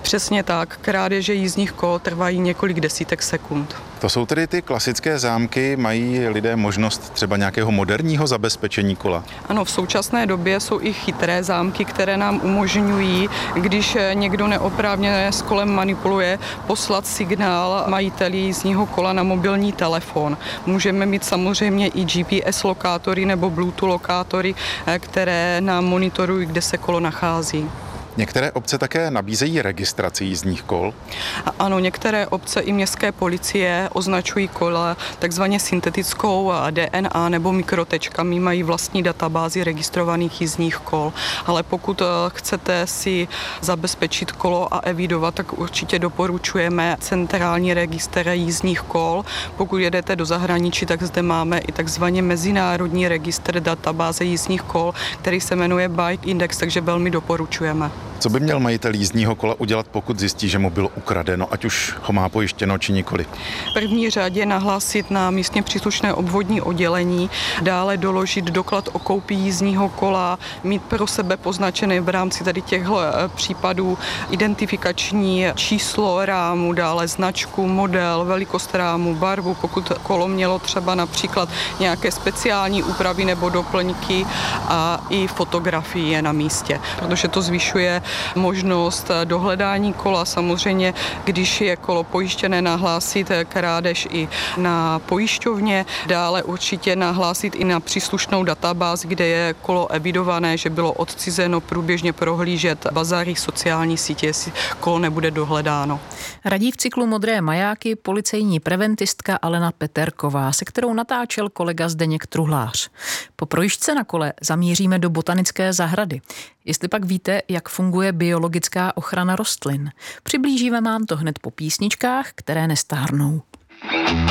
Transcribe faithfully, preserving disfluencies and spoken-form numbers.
Přesně tak, krádeže jízdních kol trvají několik desítek sekund. To jsou tedy ty klasické zámky, mají lidé možnost třeba nějakého moderního zabezpečení kola? Ano, v současné době jsou i chytré zámky, které nám umožňují, když někdo neoprávněně s kolem manipuluje, poslat signál majiteli jízdního kola na mobilní telefon. Můžeme mít samozřejmě i G P S lokátory nebo Bluetooth lokátory, které nám monitorují, kde se kolo nachází. Některé obce také nabízejí registraci jízdních kol? Ano, některé obce i městské policie označují kola takzvaně syntetickou D N A nebo mikrotečkami, mají vlastní databázi registrovaných jízdních kol. Ale pokud chcete si zabezpečit kolo a evidovat, tak určitě doporučujeme centrální registr jízdních kol. Pokud jedete do zahraničí, tak zde máme i takzvaně mezinárodní registr databáze jízdních kol, který se jmenuje Bike Index, takže velmi doporučujeme. Co by měl majitel jízdního kola udělat, pokud zjistí, že mu bylo ukradeno, ať už ho má pojištěno či nikoli? V první řadě nahlásit na místně příslušné obvodní oddělení, dále doložit doklad o koupi jízdního kola, mít pro sebe poznačené v rámci tady těchto případů identifikační číslo rámu, dále značku, model, velikost rámu, barvu, pokud kolo mělo třeba například nějaké speciální úpravy nebo doplňky, a i fotografie na místě, protože to zvyšuje možnost dohledání kola. Samozřejmě, když je kolo pojištěné, nahlásit krádež i na pojišťovně, dále určitě nahlásit i na příslušnou databázi, kde je kolo evidované, že bylo odcizeno, průběžně prohlížet bazary, sociální sítě, jestli kolo nebude dohledáno. Radí v cyklu Modré majáky policejní preventistka Alena Peterková, se kterou natáčel kolega Zdeněk Truhlář. Po projížďce na kole zamíříme do botanické zahrady. Jestli pak víte, jak funguje biologická ochrana rostlin, přiblížíme vám to hned po písničkách, které nestárnou.